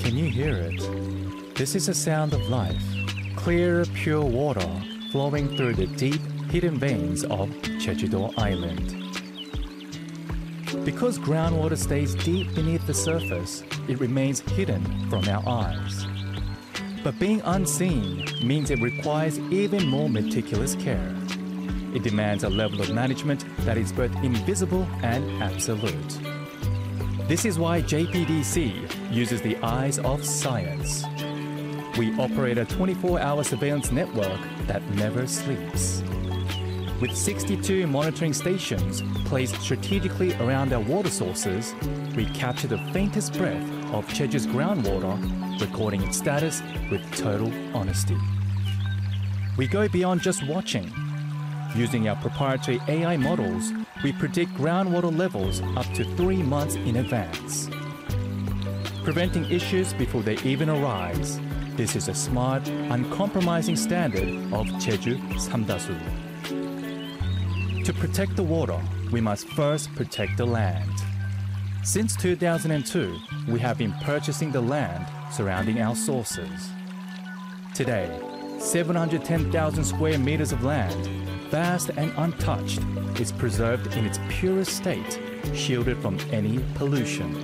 Can you hear it? This is the sound of life. Clear, pure water flowing through the deep, hidden veins of Jeju-do Island. Because groundwater stays deep beneath the surface, it remains hidden from our eyes. But being unseen means it requires even more meticulous care. It demands a level of management that is both invisible and absolute. This is why JPDC uses the eyes of science. We operate a 24-hour surveillance network that never sleeps. With 62 monitoring stations placed strategically around our water sources, we capture the faintest breath of Jeju's groundwater, recording its status with total honesty. We go beyond just watching. Using our proprietary AI models, we predict groundwater levels up to 3 months in advance. Preventing issues before they even arise. This is a smart, uncompromising standard of Jeju Samdasu. To protect the water, we must first protect the land. Since 2002, we have been purchasing the land surrounding our sources. Today, 710,000 square meters of land, vast and untouched, is preserved in its purest state, shielded from any pollution.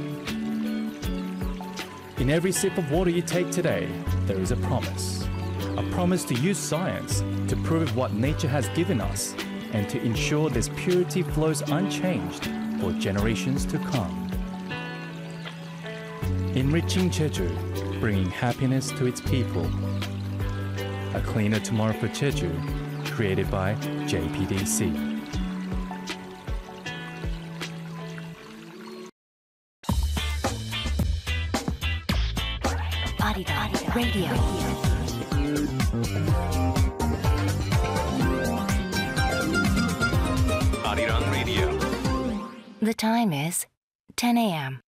In every sip of water you take today, there is a promise to use science to prove what nature has given us and to ensure this purity flows unchanged for generations to come. Enriching Jeju, bringing happiness to its people. A cleaner tomorrow for Jeju, created by JPDC. Arirang Radio. Arirang Radio. The time is 10 a.m.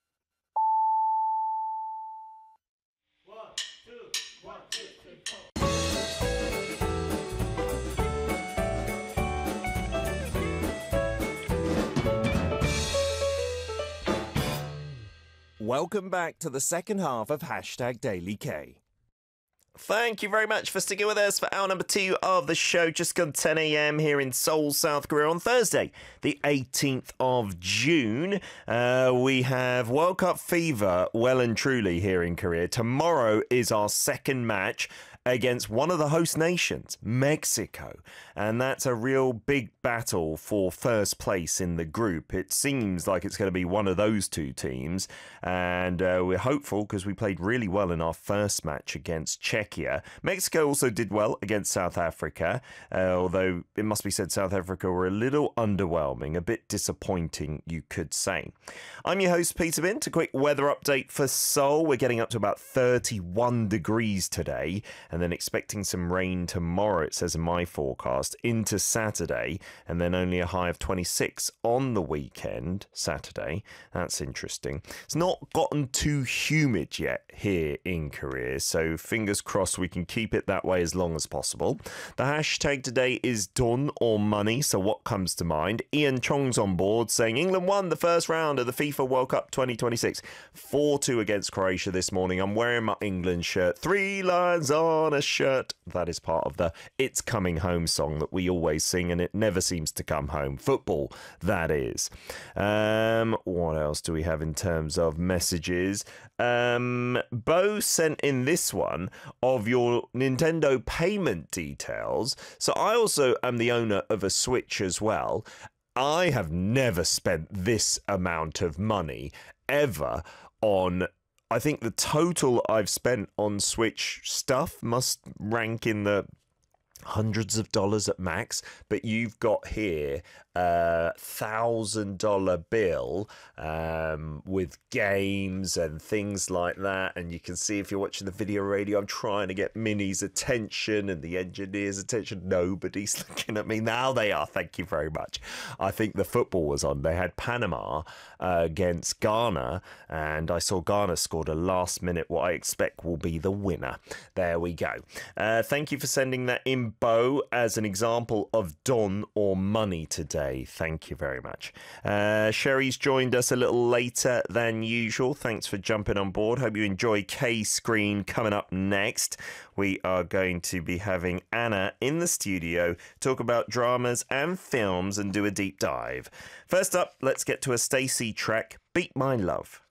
Welcome back to the second half of Hashtag Daily K. Thank you very much for sticking with us for hour number 2 of the show. Just gone 10 a.m. here in Seoul, South Korea on Thursday, the 18th of June. We have World Cup fever well and truly here in Korea. Tomorrow is our second match against one of the host nations, Mexico. And that's a real big battle for first place in the group. It seems like it's going to be one of those two teams. And we're hopeful because we played really well in our first match against Czechia. Mexico also did well against South Africa, although it must be said South Africa were a little underwhelming, a bit disappointing, you could say. I'm your host, Peter Bint. A quick weather update for Seoul. We're getting up to about 31 degrees today, and then expecting some rain tomorrow, it says in my forecast, into Saturday, and then only a high of 26 on the weekend, Saturday. That's interesting. It's not gotten too humid yet here in Korea, so fingers crossed we can keep it that way as long as possible. The hashtag today is Don or Money, so what comes to mind? Ian Chong's on board saying England won the first round of the FIFA World Cup 2026. 4-2 against Croatia this morning. I'm wearing my England shirt. 3 lines on a shirt. That is part of the It's Coming Home song that we always sing, and it never seems to come home. Football, that is. What else do we have in terms of messages? Bo sent in this one of your Nintendo payment details. So I also am the owner of a Switch as well. I have never spent this amount of money ever on... I think the total I've spent on Switch stuff must rank in the hundreds of dollars at max, but you've got here a $1,000 bill with games and things like that, and you can see if you're watching the video radio, I'm trying to get Minnie's attention and the engineer's attention. Nobody's looking at me. Now they are. Thank you very much. I think the football was on. They had Panama against Ghana, and I saw Ghana scored a last minute what I expect will be the winner. There we go. Thank you for sending that in, Bo, as an example of Don or Money today. day. Thank you very much. Sherry's joined us a little later than usual. Thanks for jumping on board. Hope you enjoy K-Screen. Coming up next, we are going to be having Anna in the studio talk about dramas and films and do a deep dive. First up, let's get to a Stacey track, Beat My Love.